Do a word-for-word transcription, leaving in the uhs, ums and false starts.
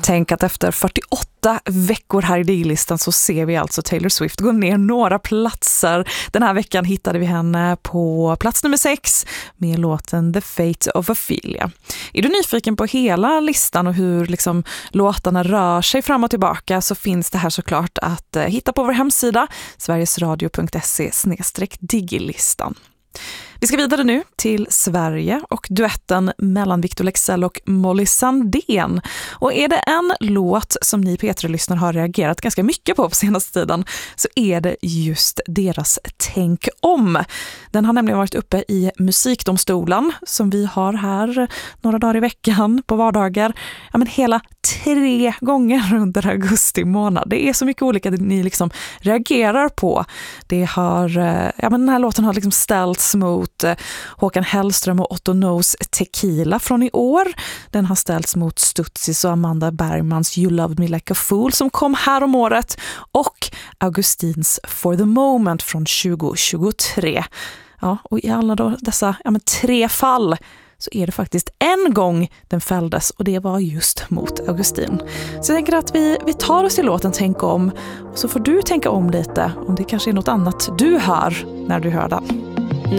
Tänk att efter fyrtioåtta veckor här i diglistan så ser vi alltså Taylor Swift gå ner några platser. Den här veckan hittade vi henne på plats nummer sex med låten The Fate of Ophelia. Är du nyfiken på hela listan och hur liksom låtarna rör sig fram och tillbaka, så finns det här såklart att hitta på vår hemsida sverigesradio punkt se slash digilistan. Vi ska vidare nu till Sverige och duetten mellan Victor Leksell och Molly Sandén. Och är det en låt som ni P tre-lyssnare har reagerat ganska mycket på på senaste tiden, så är det just deras Tänk om. Den har nämligen varit uppe i Musikdomstolen som vi har här några dagar i veckan på vardagar. Ja, men hela tre gånger under augusti månad. Det är så mycket olika ni liksom reagerar på. Det har, ja, men den här låten har liksom ställts mot Håkan Hellström och Otto Knows Tequila från i år. Den har ställts mot Stutsis och Amanda Bergmans You Loved Me Like a Fool som kom här om året, och Augustins For the Moment från tjugo tjugotre. Ja, och i alla då dessa ja, men tre fall så är det faktiskt en gång den fälldes, och det var just mot Augustin. Så jag tänker att vi, vi tar oss till låten Tänk om, och så får du tänka om lite om det kanske är något annat du hör när du hör den.